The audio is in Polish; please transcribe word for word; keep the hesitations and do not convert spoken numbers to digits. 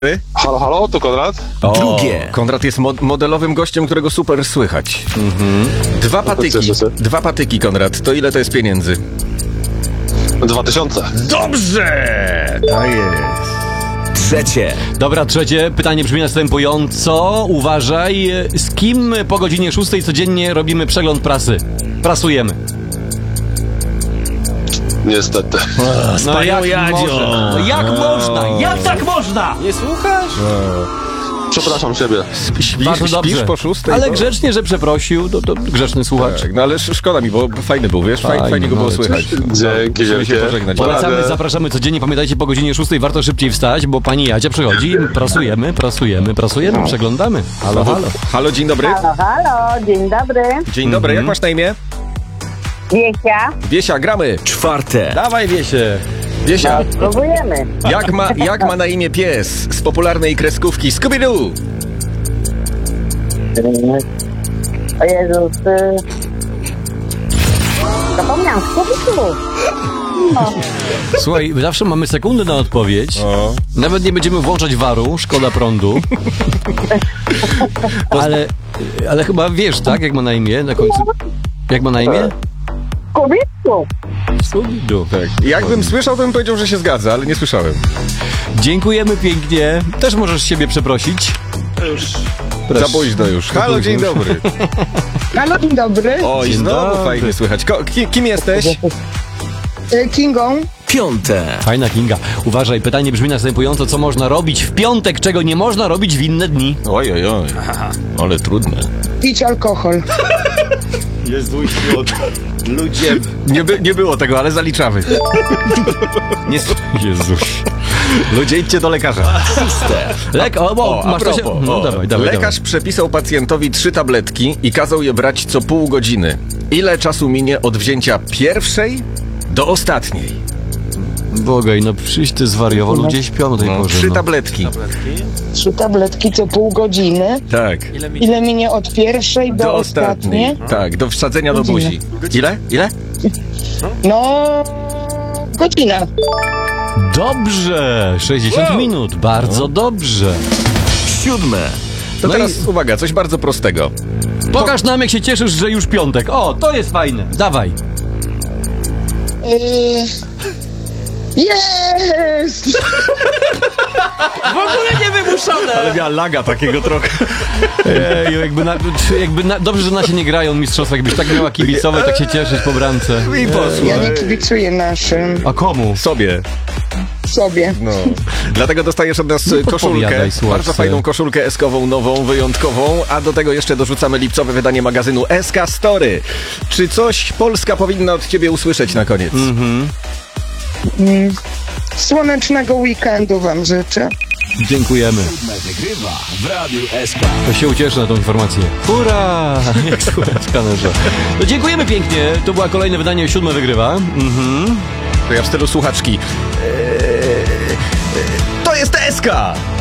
Halo, halo, to Konrad? O, Drugie. Konrad jest mod- modelowym gościem, którego super słychać. Mhm. Dwa patyki, dwa patyki, Konrad. To ile to jest pieniędzy? Dwa tysiące. Dobrze! To jest. Trzecie. Dobra, trzecie pytanie brzmi następująco. Uważaj, z kim po godzinie szóstej codziennie robimy przegląd prasy? Prasujemy. Niestety. No jak można? No jak można? Jak tak można? Nie słuchasz? Przepraszam siebie. Śpisz, Bardzo dobrze. śpisz po szóstej? Ale bo... grzecznie, że przeprosił, to, to grzeczny słuchacz. Tak, no ale sz- szkoda mi, bo fajny był, wiesz? Fajnie, Fajny, fajnie go no, było ale słychać. Dzięki Musimy się wielkie. pożegnać. Polecamy, Radę. zapraszamy codziennie. Pamiętajcie, po godzinie szóstej warto szybciej wstać, bo pani Jadzia przychodzi, prasujemy, prasujemy, prasujemy, przeglądamy. Halo, halo. Halo, dzień dobry. Halo, halo, dzień dobry. Dzień dobry, jak masz na imię? Wiesia, Wiesia, gramy. Czwarte. Dawaj, Wiesie. Wiesia, próbujemy. jak ma, jak ma na imię pies z popularnej kreskówki Scooby-Doo? O Jezus. y, Zapomniałam, Scooby-Doo. No, Słuchaj, zawsze mamy sekundę na odpowiedź. O. Nawet nie będziemy włączać waru, szkoda prądu. Ale, ale chyba wiesz, tak? Jak ma na imię na końcu? Jak ma na imię? Scooby-Doo. Scooby-Doo. Tak. Jakbym słyszał, to bym powiedział, że się zgadza, ale nie słyszałem. Dziękujemy pięknie. Też możesz siebie przeprosić. Za późno już. Halo, dzień dobry. Halo, dzień dobry. O, i Dzień znowu dobry. fajnie słychać. Ko- ki- kim jesteś? E, Kingą. Piąte. Fajna Kinga. Uważaj, pytanie brzmi następująco. Co można robić w piątek, czego nie można robić w inne dni? Oj, oj, oj. Ale trudne. Pić alkohol. Jest zły świat. Ludzie... Nie, by, nie było tego, ale zaliczamy. Nie... Jezus. Ludzie, idźcie do lekarza. Lek, o, bo, O, a masz to się... propos, No o, dawaj, dawaj, lekarz przepisał pacjentowi trzy tabletki i kazał je brać co pół godziny. Ile czasu minie od wzięcia pierwszej do ostatniej? dawaj. Bogaj, no przyjść ty zwariował, ludzie śpią o tej No, porze. trzy no. tabletki. Trzy tabletki co pół godziny. Tak. Ile minie od pierwszej do, Do ostatniej? ostatniej. Tak, do wsadzenia do Godzinę. buzi. Ile? Ile? No, godzina. Dobrze! sześćdziesiąt Wow. minut, bardzo dobrze. Siódme. To No teraz i- uwaga, coś bardzo prostego. Pokaż nam, jak się cieszysz, że już piątek. O, to jest fajne. Dawaj. Yy... Jest! W ogóle niewymuszone! Ale miała laga takiego trochę. Ej, jakby, na, czy jakby na, dobrze, że nasie nie grają mistrzostwa. Jakbyś tak miała kibicowe, tak się cieszyć po bramce. I poszło. Ja nie kibicuję naszym A komu? Sobie. sobie. No. Dlatego dostajesz od nas koszulkę. podpowiadaj, słuchaj Bardzo se. fajną koszulkę eskową, nową, wyjątkową. A do tego jeszcze dorzucamy lipcowe wydanie magazynu S K Story. Czy coś Polska powinna od ciebie usłyszeć na koniec? Mm, Słonecznego weekendu wam życzę. Dziękujemy. Wygrywa w Radiu S K. To się ucieszy na tą informację. Hurra! Jak słuchać kamerze. No dziękujemy pięknie. To była kolejne wydanie, siódme wygrywa. Mhm. To ja w stylu słuchaczki. Eee, eee, to jest S K!